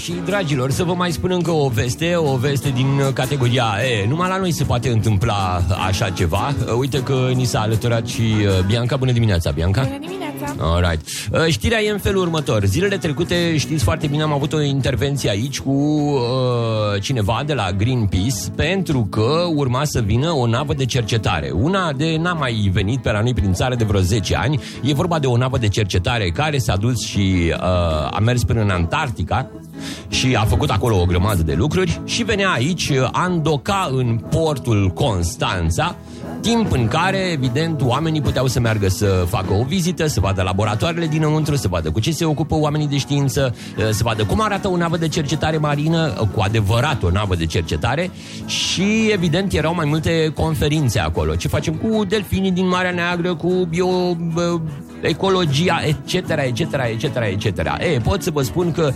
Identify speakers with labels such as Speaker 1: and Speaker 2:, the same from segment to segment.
Speaker 1: Și, dragilor, să vă mai spun încă o veste din categoria E. Numai la noi se poate întâmpla așa ceva. Uite că ni s-a alăturat și Bianca. Bună dimineața, Bianca.
Speaker 2: Bună dimineața.
Speaker 1: Alright. Știrea e în felul următor. Zilele trecute, știți foarte bine, am avut o intervenție aici cu cineva de la Greenpeace, pentru că urma să vină o navă de cercetare. Una de n-a mai venit pe la noi prin țară de vreo 10 ani. E vorba de o navă de cercetare care s-a dus și a mers până în Antarctica și a făcut acolo o grămadă de lucruri și venea aici, andoca în portul Constanța, timp în care, evident, oamenii puteau să meargă să facă o vizită, să vadă laboratoarele dinăuntru, să vadă cu ce se ocupă oamenii de știință, să vadă cum arată o navă de cercetare marină, cu adevărat o navă de cercetare, și, evident, erau mai multe conferințe acolo. Ce facem cu delfinii din Marea Neagră, cu ecologia, etc., etc., etc., etc. Pot să vă spun că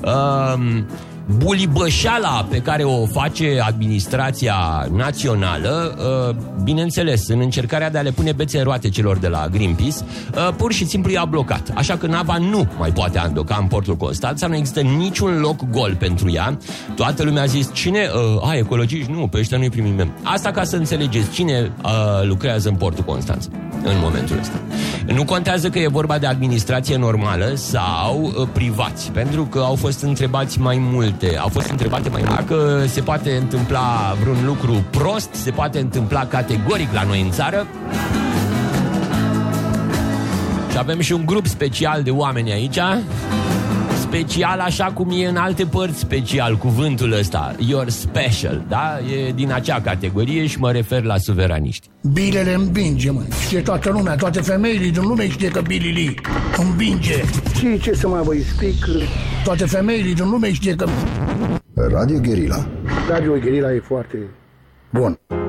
Speaker 1: bulibășeala pe care o face administrația națională, bineînțeles, în încercarea de a le pune bețe în roate celor de la Greenpeace, pur și simplu i-a blocat. Așa că nava nu mai poate andoca în portul Constanța, nu există niciun loc gol pentru ea. Toată lumea a zis, cine? Ecologiști? Nu, pe ăștia nu-i primim. Asta ca să înțelegeți cine lucrează în portul Constanța în momentul ăsta. Nu contează că e vorba de administrație normală sau privați, pentru că au fost întrebați mai multe. Au fost întrebate mai multe dacă se poate întâmpla vreun lucru prost, se poate întâmpla categoric la noi în țară. Și avem și un grup special de oameni aici. Special așa cum e în alte părți special cuvântul ăsta, you're special, da? E din acea categorie și mă refer la suveraniști.
Speaker 3: Bilele îmbinge, mă. Știe toată lumea, toate femeile din lume știe că Billy Lee îmbinge. Și ce să mai vă explic? Toate femeile din lume știe că...
Speaker 4: Radio Guerilla.
Speaker 3: Radio Guerilla e foarte bun.